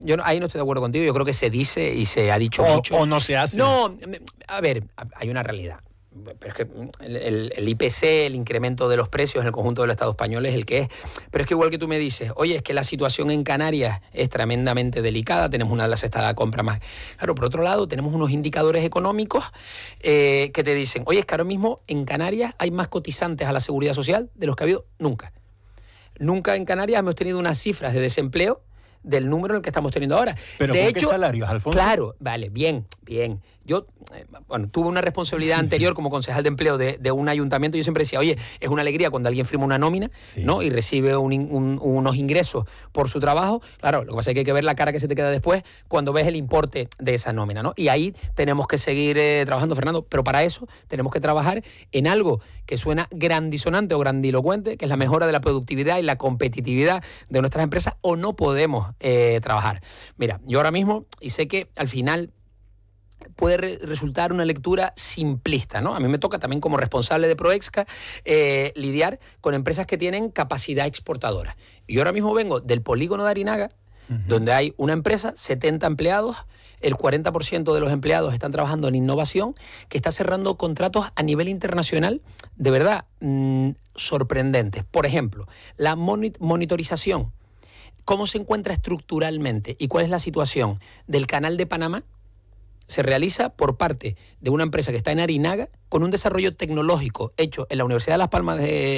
ahí no estoy de acuerdo contigo. Yo creo que se dice y se ha dicho mucho. O no se hace. No, a ver, hay una realidad. Pero es que el IPC, el incremento de los precios en el conjunto del Estado español es el que es. Pero es que igual que tú me dices, oye, es que la situación en Canarias es tremendamente delicada, tenemos una de las cestas de compra más. Claro, por otro lado, tenemos unos indicadores económicos que te dicen, oye, es que ahora mismo en Canarias hay más cotizantes a la Seguridad Social de los que ha habido nunca. Nunca en Canarias hemos tenido unas cifras de desempleo del número en el que estamos teniendo ahora. ¿Pero de con hecho, qué salarios, Alfonso? Claro, vale, bien. Yo, tuve una responsabilidad anterior como concejal de empleo de un ayuntamiento. Yo siempre decía, oye, es una alegría cuando alguien firma una nómina, ¿no? Y recibe unos ingresos por su trabajo. Claro, lo que pasa es que hay que ver la cara que se te queda después cuando ves el importe de esa nómina, ¿no? Y ahí tenemos que seguir trabajando, Fernando, pero para eso tenemos que trabajar en algo que suena grandisonante o grandilocuente, que es la mejora de la productividad y la competitividad de nuestras empresas, o no podemos trabajar. Mira, yo ahora mismo, y sé que al final puede resultar una lectura simplista, ¿no? A mí me toca también como responsable de Proexca lidiar con empresas que tienen capacidad exportadora. Y yo ahora mismo vengo del polígono de Arinaga, donde hay una empresa, 70 empleados, el 40% de los empleados están trabajando en innovación, que está cerrando contratos a nivel internacional, de verdad, sorprendentes. Por ejemplo, la monitorización. ¿Cómo se encuentra estructuralmente y cuál es la situación del Canal de Panamá? Se realiza por parte de una empresa que está en Arinaga con un desarrollo tecnológico hecho en la Universidad de Las Palmas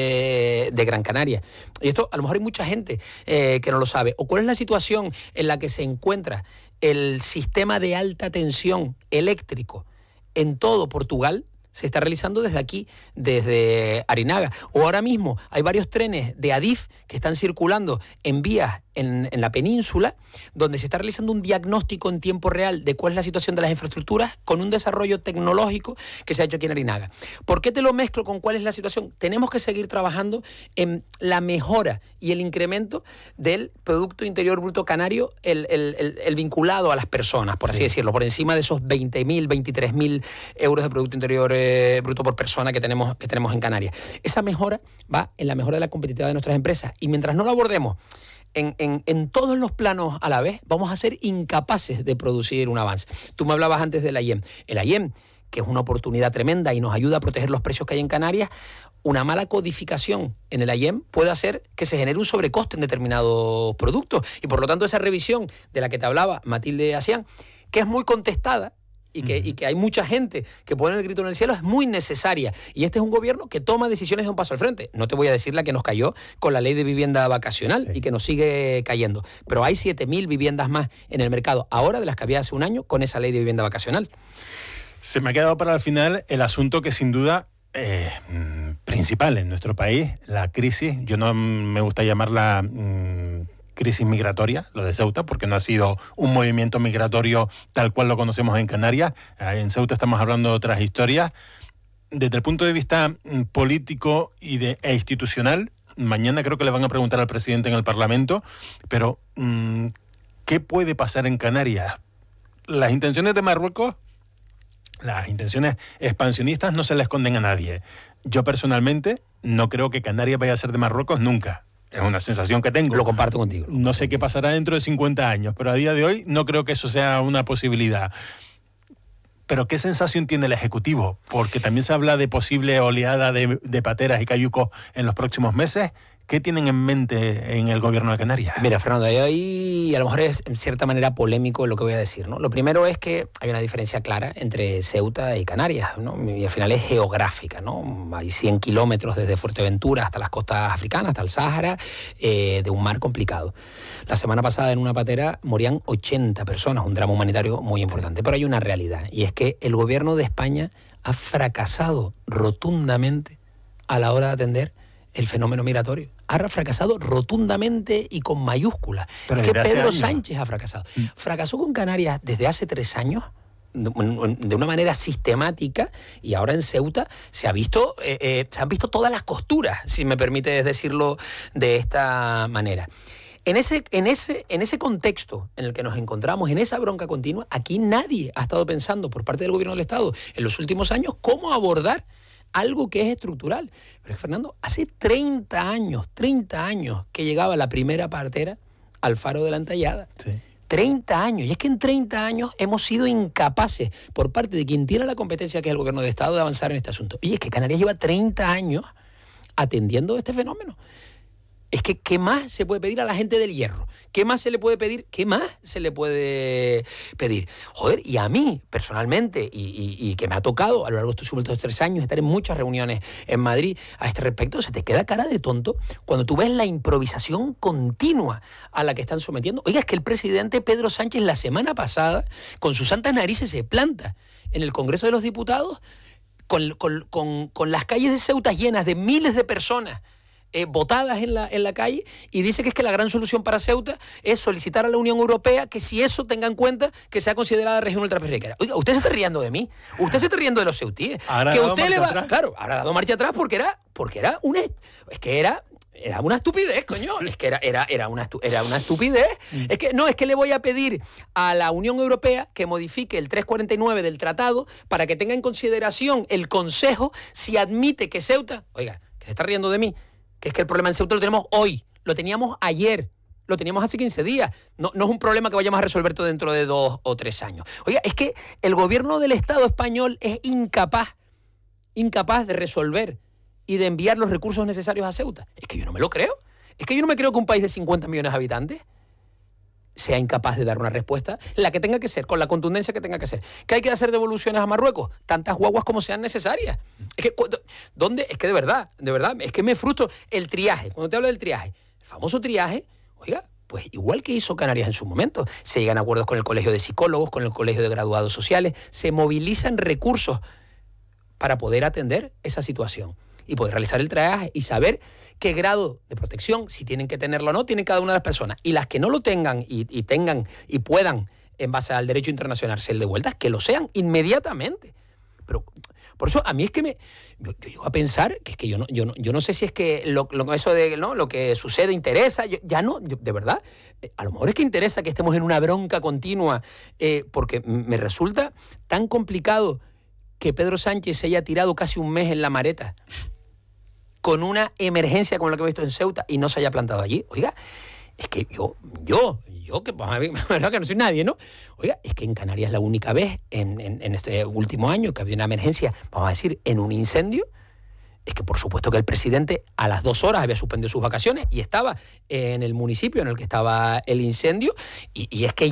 de Gran Canaria. Y esto a lo mejor hay mucha gente que no lo sabe. ¿O cuál es la situación en la que se encuentra el sistema de alta tensión eléctrico en todo Portugal? Se está realizando desde aquí, desde Arinaga. O ahora mismo hay varios trenes de Adif que están circulando en vías en la península, donde se está realizando un diagnóstico en tiempo real de cuál es la situación de las infraestructuras con un desarrollo tecnológico que se ha hecho aquí en Arinaga. ¿Por qué te lo mezclo con cuál es la situación? Tenemos que seguir trabajando en la mejora y el incremento del Producto Interior Bruto canario, el vinculado a las personas, por así decirlo, por encima de esos 20.000, 23.000 euros de Producto Interior Bruto por persona que tenemos en Canarias. Esa mejora va en la mejora de la competitividad de nuestras empresas, y mientras no lo abordemos en todos los planos a la vez, vamos a ser incapaces de producir un avance. Tú me hablabas antes del AIEM. El AIEM, que es una oportunidad tremenda y nos ayuda a proteger los precios que hay en Canarias, una mala codificación en el AIEM puede hacer que se genere un sobrecoste en determinados productos. Y por lo tanto esa revisión de la que te hablaba Matilde Asián, que es muy contestada, y que hay mucha gente que pone el grito en el cielo, es muy necesaria. Y este es un gobierno que toma decisiones de un paso al frente. No te voy a decir la que nos cayó con la ley de vivienda vacacional y que nos sigue cayendo. Pero hay 7.000 viviendas más en el mercado ahora de las que había hace un año con esa ley de vivienda vacacional. Se me ha quedado para el final el asunto que sin duda principal en nuestro país, la crisis. Yo no me gusta llamarla crisis migratoria, lo de Ceuta, porque no ha sido un movimiento migratorio tal cual lo conocemos en Canarias. En Ceuta estamos hablando de otras historias. Desde el punto de vista político e institucional, mañana creo que le van a preguntar al presidente en el Parlamento, pero ¿qué puede pasar en Canarias? Las intenciones de Marruecos, las intenciones expansionistas no se le esconden a nadie. Yo personalmente no creo que Canarias vaya a ser de Marruecos nunca. Es una sensación que tengo. Lo comparto contigo. No sé qué pasará dentro de 50 años, pero a día de hoy no creo que eso sea una posibilidad. Pero ¿qué sensación tiene el Ejecutivo? Porque también se habla de posible oleada de pateras y cayucos en los próximos meses. ¿Qué tienen en mente en el gobierno de Canarias? Mira, Fernando, ahí a lo mejor es en cierta manera polémico lo que voy a decir, ¿no? Lo primero es que hay una diferencia clara entre Ceuta y Canarias, ¿no? Y al final es geográfica, ¿no? Hay 100 kilómetros desde Fuerteventura hasta las costas africanas, hasta el Sáhara, de un mar complicado. La semana pasada en una patera morían 80 personas, un drama humanitario muy importante. Pero hay una realidad, y es que el gobierno de España ha fracasado rotundamente a la hora de atender el fenómeno migratorio. Ha fracasado rotundamente y con mayúsculas. Pero es que Pedro Sánchez ha fracasado. Fracasó con Canarias desde hace 3 años, de una manera sistemática, y ahora en Ceuta se han visto todas las costuras, si me permites decirlo de esta manera. En ese contexto en el que nos encontramos, en esa bronca continua, aquí nadie ha estado pensando por parte del gobierno del Estado en los últimos años cómo abordar algo que es estructural. Pero Fernando, hace 30 años que llegaba la primera partera al faro de la Entallada. Sí. 30 años. Y es que en 30 años hemos sido incapaces, por parte de quien tiene la competencia, que es el gobierno de Estado, de avanzar en este asunto. Y es que Canarias lleva 30 años atendiendo este fenómeno. Es que, ¿qué más se puede pedir a la gente del Hierro? ¿Qué más se le puede pedir? ¿Qué más se le puede pedir? Joder, y a mí, personalmente, y que me ha tocado a lo largo de estos últimos 3 años estar en muchas reuniones en Madrid a este respecto, se te queda cara de tonto cuando tú ves la improvisación continua a la que están sometiendo. Oiga, es que el presidente Pedro Sánchez la semana pasada, con sus santas narices, se planta en el Congreso de los Diputados con las calles de Ceuta llenas de miles de personas votadas en la calle, y dice que es que la gran solución para Ceuta es solicitar a la Unión Europea que, si eso, tenga en cuenta que sea considerada región ultraperiférica. Oiga, usted se está riendo de mí, usted se está riendo de los ceutíes. Ahora que usted le va, atrás. claro, ahora ha dado marcha atrás porque era una estupidez, coño. Sí. Es que era una estupidez. Es que le voy a pedir a la Unión Europea que modifique el 349 del tratado para que tenga en consideración el Consejo si admite que Ceuta... Oiga, que se está riendo de mí, que es que el problema en Ceuta lo tenemos hoy, lo teníamos ayer, lo teníamos hace 15 días. No es un problema que vayamos a resolver todo dentro de 2 o 3 años. Oiga, es que el gobierno del Estado español es incapaz de resolver y de enviar los recursos necesarios a Ceuta. Es que yo no me lo creo. Es que yo no me creo que un país de 50 millones de habitantes sea incapaz de dar una respuesta, la que tenga que ser, con la contundencia que tenga que ser. ¿Qué hay que hacer devoluciones a Marruecos? Tantas guaguas como sean necesarias. Es que, ¿dónde? Es que de verdad, es que me frustro. El triaje, cuando te hablo del triaje, el famoso triaje, oiga, pues igual que hizo Canarias en su momento, se llegan a acuerdos con el Colegio de Psicólogos, con el Colegio de Graduados Sociales, se movilizan recursos para poder atender esa situación y poder realizar el triaje y saber qué grado de protección, si tienen que tenerlo o no, tienen cada una de las personas. Y las que no lo tengan y tengan y puedan, en base al derecho internacional, ser devueltas, que lo sean inmediatamente. Pero por eso a mí es que yo llego a pensar que es que yo no sé si es que eso de lo que sucede interesa. De verdad, a lo mejor es que interesa que estemos en una bronca continua, porque me resulta tan complicado que Pedro Sánchez se haya tirado casi un mes en la Mareta con una emergencia como la que he visto en Ceuta y no se haya plantado allí. Oiga, es que yo que la verdad que no soy nadie, ¿no? Oiga, es que en Canarias la única vez en este último año que había una emergencia, vamos a decir, en un incendio, es que por supuesto que el presidente a las 2 horas había suspendido sus vacaciones y estaba en el municipio en el que estaba el incendio, y es que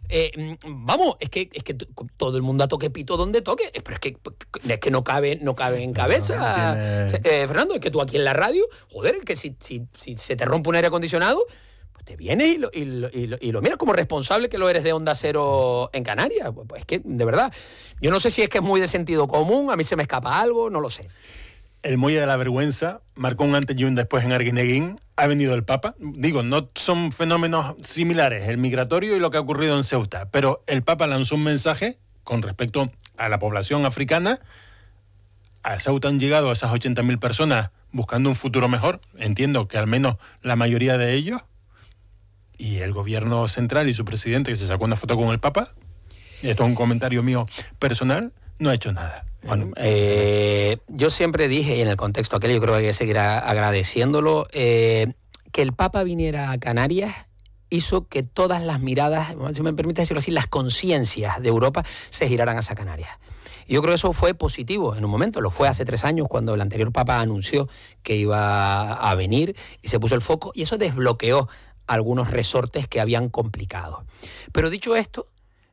es que todo el mundo a toque pito donde toque, pero es que no cabe en cabeza, Fernando, es que tú aquí en la radio, joder, que si se te rompe un aire acondicionado, pues te vienes y lo miras como responsable que lo eres de Onda Cero en Canarias. Pues es que, de verdad, yo no sé si es que es muy de sentido común, a mí se me escapa algo, no lo sé. El Muelle de la Vergüenza marcó un antes y un después en Arguineguín. Ha venido el Papa. Digo, no son fenómenos similares, el migratorio y lo que ha ocurrido en Ceuta, pero el Papa lanzó un mensaje con respecto a la población africana. A Ceuta han llegado esas 80.000 personas buscando un futuro mejor. Entiendo que al menos la mayoría de ellos. Y el gobierno central y su presidente, que se sacó una foto con el Papa, esto es un comentario mío personal, no ha hecho nada. Bueno, yo siempre dije, y en el contexto aquel yo creo que hay que seguir agradeciéndolo, que el Papa viniera a Canarias hizo que todas las miradas, si me permite decirlo así, las conciencias de Europa se giraran hacia Canarias. Y yo creo que eso fue positivo en un momento, lo fue hace 3 años cuando el anterior Papa anunció que iba a venir y se puso el foco, y eso desbloqueó algunos resortes que habían complicado. Pero dicho esto,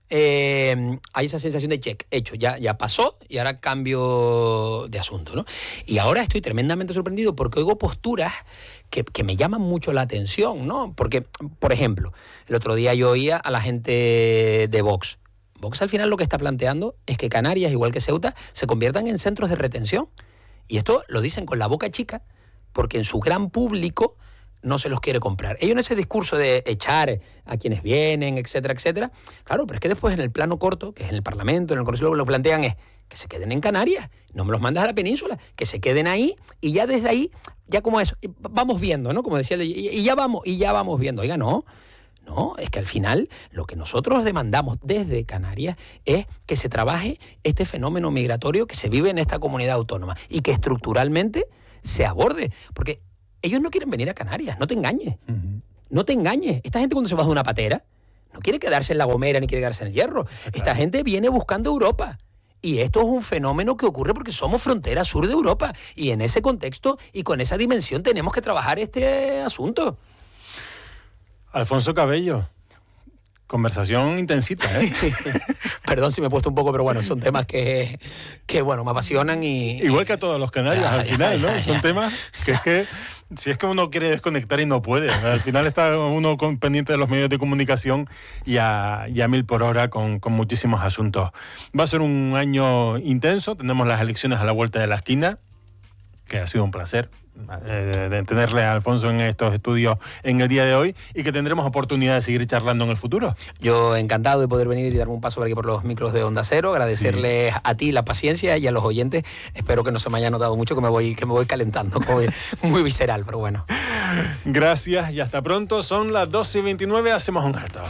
hay esa sensación de check, hecho, ya pasó y ahora cambio de asunto, ¿no? Y ahora estoy tremendamente sorprendido porque oigo posturas que me llaman mucho la atención, ¿no? Porque, por ejemplo, el otro día yo oía a la gente de Vox. Vox al final lo que está planteando es que Canarias, igual que Ceuta, se conviertan en centros de retención. Y esto lo dicen con la boca chica porque en su gran público no se los quiere comprar. Ellos en ese discurso de echar a quienes vienen, etcétera, etcétera, claro, pero es que después en el plano corto, que es en el Parlamento, en el Congreso, lo plantean es que se queden en Canarias, no me los mandas a la península, que se queden ahí y ya desde ahí, ya como eso, vamos viendo, ¿no? Como decía, y ya vamos viendo. Oiga, no, es que al final lo que nosotros demandamos desde Canarias es que se trabaje este fenómeno migratorio que se vive en esta comunidad autónoma y que estructuralmente se aborde, porque ellos no quieren venir a Canarias, no te engañes. Uh-huh. No te engañes. Esta gente cuando se baja de una patera no quiere quedarse en La Gomera ni quiere quedarse en el Hierro. Esta gente viene buscando Europa. Y esto es un fenómeno que ocurre porque somos frontera sur de Europa. Y en ese contexto y con esa dimensión tenemos que trabajar este asunto. Alfonso Cabello, conversación intensita, ¿eh? Perdón si me he puesto un poco, pero bueno, son temas que bueno, me apasionan y... Igual que a todos los canarios al final, ¿no? Son temas que es que, si es que uno quiere desconectar y no puede, al final está uno pendiente de los medios de comunicación y a 1000 por hora con muchísimos asuntos. Va a ser un año intenso, tenemos las elecciones a la vuelta de la esquina, que ha sido un placer de tenerle a Alfonso en estos estudios en el día de hoy y que tendremos oportunidad de seguir charlando en el futuro. Yo encantado de poder venir y darme un paso por aquí por los micros de Onda Cero, agradecerles a ti la paciencia y a los oyentes. Espero que no se me haya notado mucho, que me voy calentando, muy visceral, pero bueno. Gracias y hasta pronto. Son las 12:29, hacemos un alto.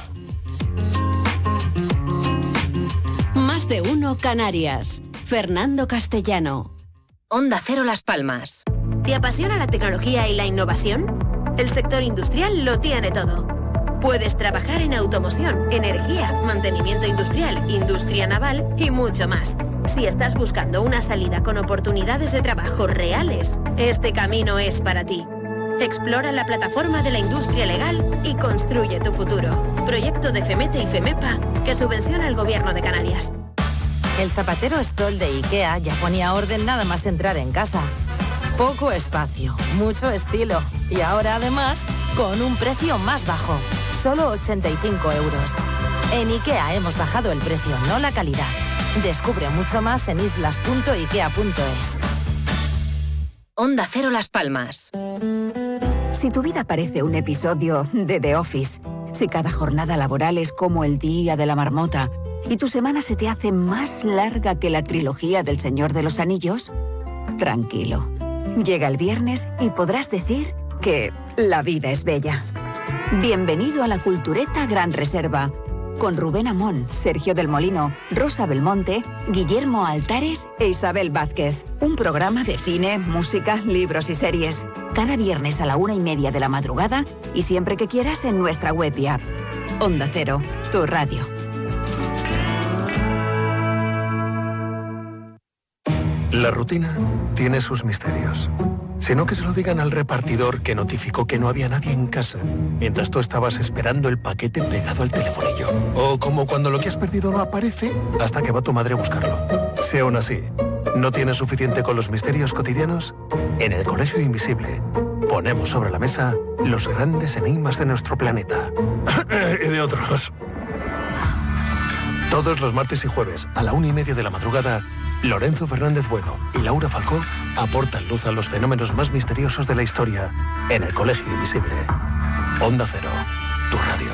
Más de uno Canarias. Fernando Castellano. Onda Cero Las Palmas. ¿Te apasiona la tecnología y la innovación? El sector industrial lo tiene todo. Puedes trabajar en automoción, energía, mantenimiento industrial, industria naval y mucho más. Si estás buscando una salida con oportunidades de trabajo reales, este camino es para ti. Explora la plataforma de la industria legal y construye tu futuro. Proyecto de FEMETE y FEMEPA que subvenciona el Gobierno de Canarias. El zapatero Stoll de IKEA ya ponía orden nada más entrar en casa. Poco espacio, mucho estilo. Y ahora además, con un precio más bajo. Solo 85 euros. En IKEA hemos bajado el precio, no la calidad. Descubre mucho más en islas.ikea.es. Onda Cero Las Palmas. Si tu vida parece un episodio de The Office, si cada jornada laboral es como el día de la marmota y tu semana se te hace más larga que la trilogía del Señor de los Anillos, tranquilo. Llega el viernes y podrás decir que la vida es bella. Bienvenido a la Cultureta Gran Reserva, con Rubén Amón, Sergio del Molino, Rosa Belmonte, Guillermo Altares e Isabel Vázquez. Un programa de cine, música, libros y series. Cada viernes a la 1:30 de la madrugada y siempre que quieras en nuestra web y app. Onda Cero, tu radio. La rutina tiene sus misterios. Sino que se lo digan al repartidor que notificó que no había nadie en casa mientras tú estabas esperando el paquete pegado al telefonillo. O como cuando lo que has perdido no aparece hasta que va tu madre a buscarlo. Si aún así no tienes suficiente con los misterios cotidianos, en el Colegio Invisible ponemos sobre la mesa los grandes enigmas de nuestro planeta. Y de otros. Todos los martes y jueves a la 1:30 de la madrugada, Lorenzo Fernández Bueno y Laura Falcó aportan luz a los fenómenos más misteriosos de la historia en el Colegio Invisible. Onda Cero, tu radio.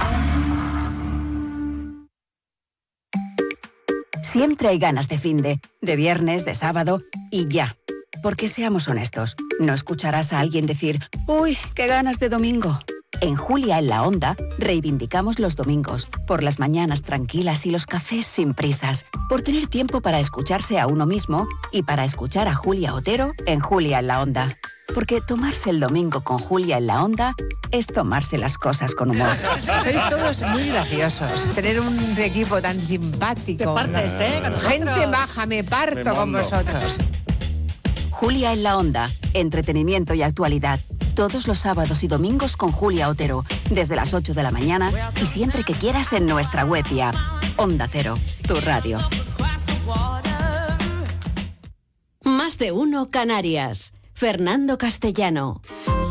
Siempre hay ganas de finde, de viernes, de sábado y ya. Porque seamos honestos, no escucharás a alguien decir «Uy, qué ganas de domingo». En Julia en la Onda reivindicamos los domingos, por las mañanas tranquilas y los cafés sin prisas, por tener tiempo para escucharse a uno mismo y para escuchar a Julia Otero en Julia en la Onda. Porque tomarse el domingo con Julia en la Onda es tomarse las cosas con humor. Sois todos muy graciosos. Tener un equipo tan simpático. Te partes, ¿eh? Gente baja, me parto con vosotros. Julia en la Onda, entretenimiento y actualidad. Todos los sábados y domingos con Julia Otero, desde las 8 de la mañana y siempre que quieras en nuestra web y app. Onda Cero, tu radio. Más de uno Canarias. Fernando Castellano.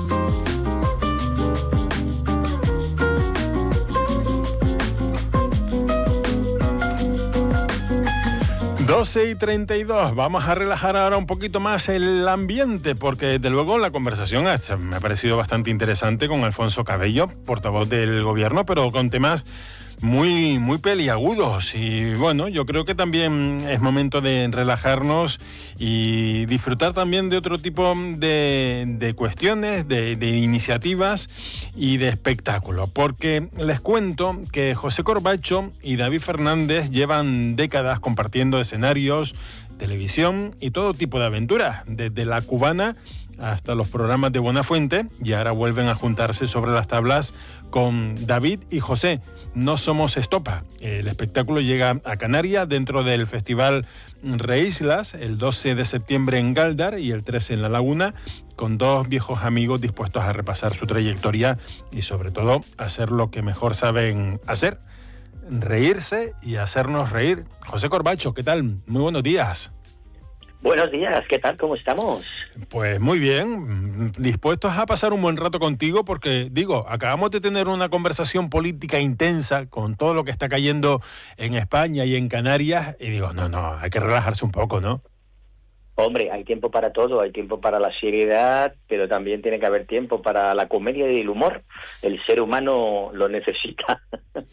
Doce y 32. Vamos a relajar ahora un poquito más el ambiente, porque desde luego la conversación me ha parecido bastante interesante con Alfonso Cabello, portavoz del gobierno, pero con temas muy, muy peliagudos. Y bueno, yo creo que también es momento de relajarnos y disfrutar también de otro tipo de cuestiones, de iniciativas y de espectáculo. Porque les cuento que José Corbacho y David Fernández llevan décadas compartiendo escenarios televisión y todo tipo de aventuras, desde La Cubana hasta los programas de Buenafuente, y ahora vuelven a juntarse sobre las tablas con David y José. No somos estopa. El espectáculo llega a Canarias dentro del Festival Reislas, el 12 de septiembre en Galdar y el 13 en La Laguna, con dos viejos amigos dispuestos a repasar su trayectoria y sobre todo hacer lo que mejor saben hacer, reírse y hacernos reír. José Corbacho, ¿qué tal? Muy buenos días. Buenos días, ¿qué tal? ¿Cómo estamos? Pues muy bien, dispuestos a pasar un buen rato contigo porque, digo, acabamos de tener una conversación política intensa con todo lo que está cayendo en España y en Canarias y digo, no, hay que relajarse un poco, ¿no? Hombre, hay tiempo para todo, hay tiempo para la seriedad, pero también tiene que haber tiempo para la comedia y el humor. El ser humano lo necesita.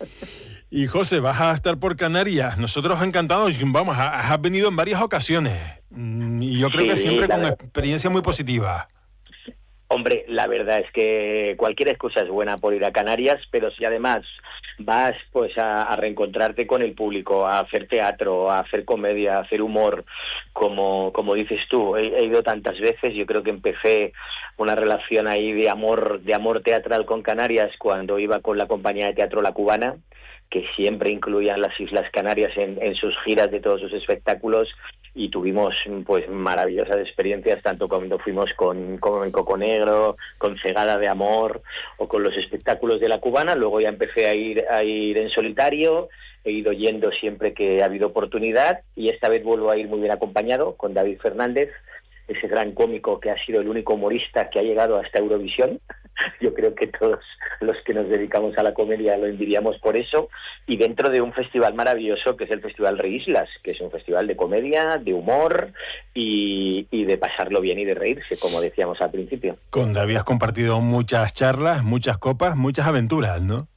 Y José, vas a estar por Canarias. Nosotros encantados, vamos, has venido en varias ocasiones. Y yo creo que siempre con una experiencia muy positiva. Hombre, la verdad es que cualquier excusa es buena por ir a Canarias, pero si además vas pues a reencontrarte con el público, a hacer teatro, a hacer comedia, a hacer humor, como dices tú, he ido tantas veces. Yo creo que empecé una relación ahí de amor teatral con Canarias cuando iba con la compañía de teatro La Cubana, que siempre incluían las Islas Canarias en sus giras de todos sus espectáculos, y tuvimos pues maravillosas experiencias, tanto cuando fuimos con el Coco Negro, con Cegada de Amor o con los espectáculos de La Cubana. Luego ya empecé a ir en solitario, he ido yendo siempre que ha habido oportunidad, y esta vez vuelvo a ir muy bien acompañado con David Fernández, ese gran cómico que ha sido el único humorista que ha llegado hasta Eurovisión. Yo creo que todos los que nos dedicamos a la comedia lo envidiamos por eso, y dentro de un festival maravilloso que es el Festival Reislas, que es un festival de comedia, de humor y de pasarlo bien y de reírse, como decíamos al principio. Con David has compartido muchas charlas, muchas copas, muchas aventuras, ¿no?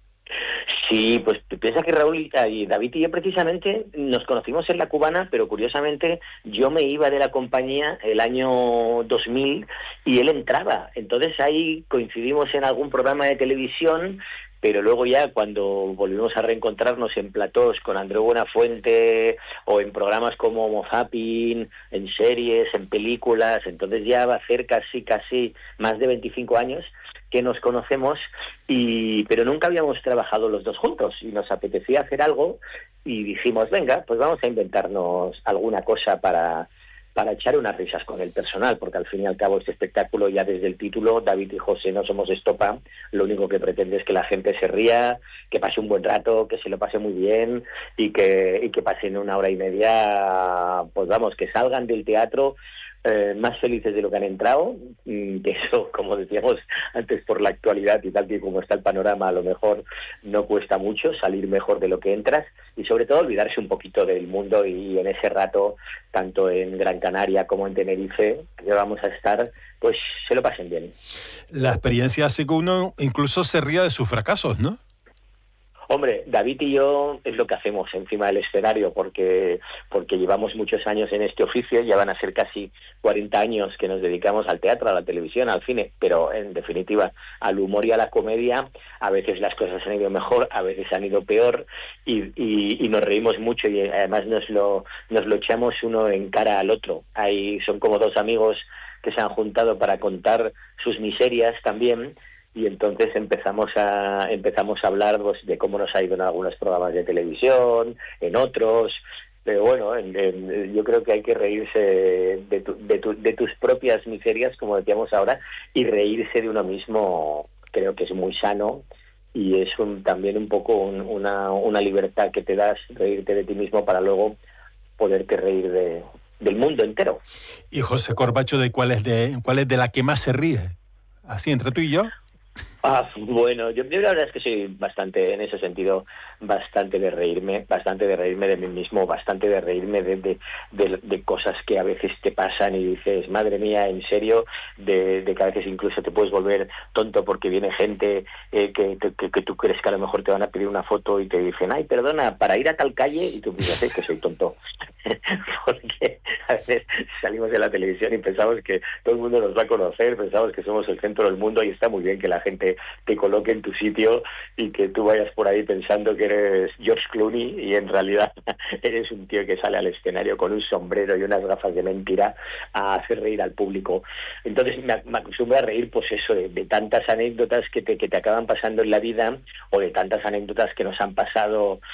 Sí, pues piensa que Raúl y David y yo precisamente nos conocimos en La Cubana, pero curiosamente yo me iba de la compañía el año 2000 y él entraba. Entonces ahí coincidimos en algún programa de televisión, pero luego ya cuando volvimos a reencontrarnos en platós con Andreu Buenafuente o en programas como Homo Zapping, en series, en películas, entonces ya va a ser casi más de 25 años que nos conocemos, pero nunca habíamos trabajado los dos juntos y nos apetecía hacer algo y dijimos, venga, pues vamos a inventarnos alguna cosa para echar unas risas con el personal, porque al fin y al cabo este espectáculo, ya desde el título, David y José no somos estopa, lo único que pretende es que la gente se ría, que pase un buen rato, que se lo pase muy bien y que pasen una hora y media, pues vamos, que salgan del teatro más felices de lo que han entrado, que eso, como decíamos antes, por la actualidad y tal que como está el panorama, a lo mejor no cuesta mucho salir mejor de lo que entras, y sobre todo olvidarse un poquito del mundo, y en ese rato, tanto en Gran Canaria como en Tenerife, que vamos a estar, pues se lo pasen bien. La experiencia hace que uno incluso se ría de sus fracasos, ¿no? Hombre, David y yo es lo que hacemos encima del escenario, porque llevamos muchos años en este oficio, ya van a ser casi 40 años que nos dedicamos al teatro, a la televisión, al cine, pero en definitiva al humor y a la comedia. A veces las cosas han ido mejor, a veces han ido peor, y nos reímos mucho, y además nos lo echamos uno en cara al otro. Son como dos amigos que se han juntado para contar sus miserias también. Y entonces empezamos a hablar pues, de cómo nos ha ido en algunos programas de televisión, en otros. Pero bueno, yo creo que hay que reírse de tus propias miserias, como decíamos ahora, y reírse de uno mismo. Creo que es muy sano, y es también un poco una libertad que te das, reírte de ti mismo para luego poderte reír del mundo entero. Y José Corbacho, ¿cuál es de la que más se ríe? Así, entre tú y yo. Bueno, yo la verdad es que soy bastante, en ese sentido, bastante de reírme de mí mismo, bastante de reírme de cosas que a veces te pasan y dices, madre mía, en serio, de que a veces incluso te puedes volver tonto porque viene gente que tú crees que a lo mejor te van a pedir una foto y te dicen, ay, perdona, para ir a tal calle, y tú piensas, que soy tonto. porque a veces salimos de la televisión y pensamos que todo el mundo nos va a conocer, pensamos que somos el centro del mundo, y está muy bien que la gente te coloque en tu sitio y que tú vayas por ahí pensando que eres George Clooney y en realidad eres un tío que sale al escenario con un sombrero y unas gafas de mentira a hacer reír al público. Entonces me acostumbro a reír, pues eso, de tantas anécdotas que te acaban pasando en la vida, o de tantas anécdotas que nos han pasado